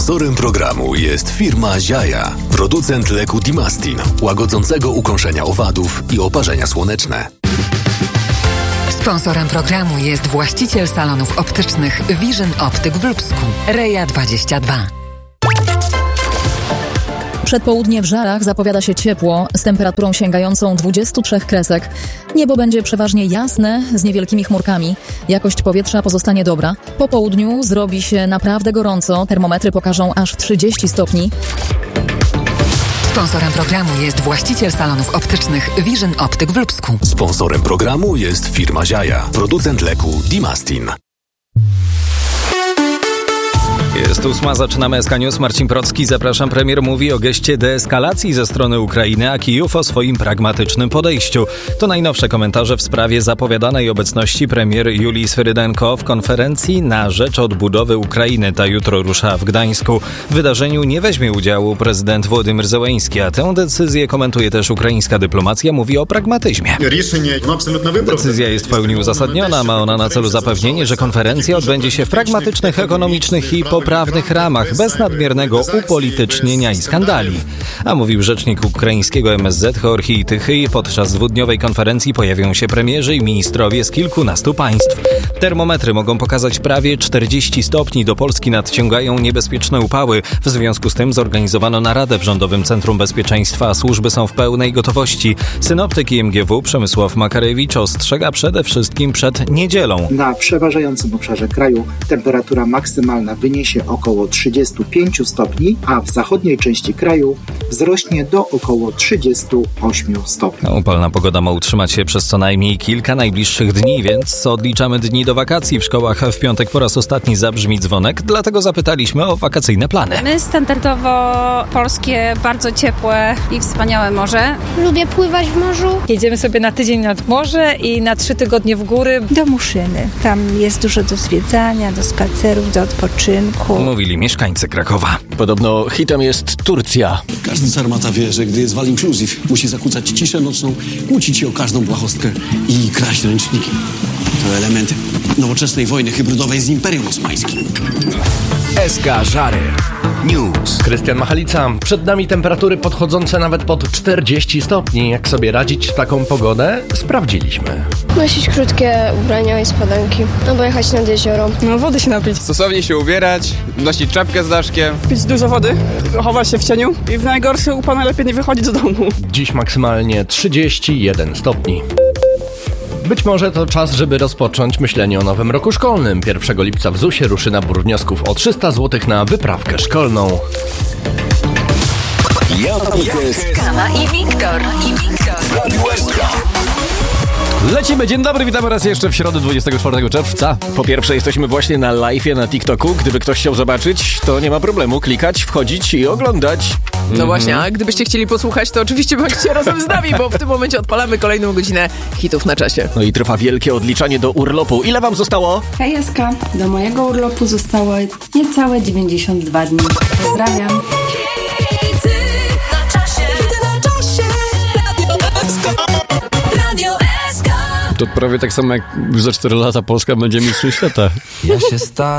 Sponsorem programu jest firma Ziaja, producent leku Dimastin, łagodzącego ukąszenia owadów i oparzenia słoneczne. Sponsorem programu jest właściciel salonów optycznych Vision Optyk w Lubsku, Reja 22. Przedpołudnie w Żarach zapowiada się ciepło z temperaturą sięgającą 23 kresek. Niebo będzie przeważnie jasne z niewielkimi chmurkami. Jakość powietrza pozostanie dobra. Po południu zrobi się naprawdę gorąco. Termometry pokażą aż 30 stopni. Sponsorem programu jest właściciel salonów optycznych Vision Optyk w Lubsku. Sponsorem programu jest firma Ziaja, producent leku Dimastin. Jest 8, zaczynamy SK News. Marcin Procki, zapraszam. Premier mówi o geście deeskalacji ze strony Ukrainy, a Kijów o swoim pragmatycznym podejściu. To najnowsze komentarze w sprawie zapowiadanej obecności premier Julii Swyrydenko w konferencji na rzecz odbudowy Ukrainy. Ta jutro rusza w Gdańsku. W wydarzeniu nie weźmie udziału prezydent Władimir Zełenski, a tę decyzję komentuje też ukraińska dyplomacja. Mówi o pragmatyzmie. Decyzja jest w pełni uzasadniona. Ma ona na celu zapewnienie, że konferencja odbędzie się w pragmatycznych, ekonomicznych i poprawnych ramach, bez nadmiernego upolitycznienia i skandali. A mówił rzecznik ukraińskiego MSZ Georgij Tychyj. Podczas dwudniowej konferencji pojawią się premierzy i ministrowie z kilkunastu państw. Termometry mogą pokazać prawie 40 stopni. Do Polski nadciągają niebezpieczne upały. W związku z tym zorganizowano naradę w Rządowym Centrum Bezpieczeństwa, a służby są w pełnej gotowości. Synoptyk IMGW Przemysław Makarewicz ostrzega przede wszystkim przed niedzielą. Na przeważającym obszarze kraju temperatura maksymalna wyniesie około 35 stopni, a w zachodniej części kraju wzrośnie do około 38 stopni. Upalna pogoda ma utrzymać się przez co najmniej kilka najbliższych dni, więc odliczamy dni do wakacji. W szkołach w piątek po raz ostatni zabrzmi dzwonek, dlatego zapytaliśmy o wakacyjne plany. My standardowo polskie, bardzo ciepłe i wspaniałe morze. Lubię pływać w morzu. Jedziemy sobie na tydzień nad morze i na 3 tygodnie w góry. Do Muszyny. Tam jest dużo do zwiedzania, do spacerów, do odpoczynku. Mówili mieszkańcy Krakowa. Podobno hitem jest Turcja. Każdy sarmata wie, że gdy jest all inclusive, musi zakłócać ciszę nocną, kłócić się o każdą błahostkę i kraść ręczniki. To elementy nowoczesnej wojny hybrydowej z Imperium Osmańskim. SK Żary News. Krystian Machalica. Przed nami temperatury podchodzące nawet pod 40 stopni. Jak sobie radzić w taką pogodę? Sprawdziliśmy. Nosić krótkie ubrania i spodenki, albo jechać nad jezioro. No, wody się napić. Stosownie się ubierać, nosić czapkę z daszkiem. Pić dużo wody, chować się w cieniu i w najgorszy upał najlepiej nie wychodzić z domu. Dziś maksymalnie 31 stopni. Być może to czas, żeby rozpocząć myślenie o nowym roku szkolnym. 1 lipca w ZUS-ie ruszy nabór wniosków o 300 zł na wyprawkę szkolną. Kama i Wiktor. Lecimy, dzień dobry, witamy raz jeszcze w środę 24 czerwca. Po pierwsze jesteśmy właśnie na live'ie na TikToku. Gdyby ktoś chciał zobaczyć, to nie ma problemu. Klikać, wchodzić i oglądać. No właśnie, a gdybyście chcieli posłuchać, to oczywiście bądźcie razem z nami, bo w tym momencie odpalamy kolejną godzinę hitów na czasie. No i trwa wielkie odliczanie do urlopu. Ile wam zostało? Hej SK, do mojego urlopu zostało niecałe 92 dni. Pozdrawiam. To prawie tak samo jak za 4 lata Polska będzie mistrzem świata. Ja się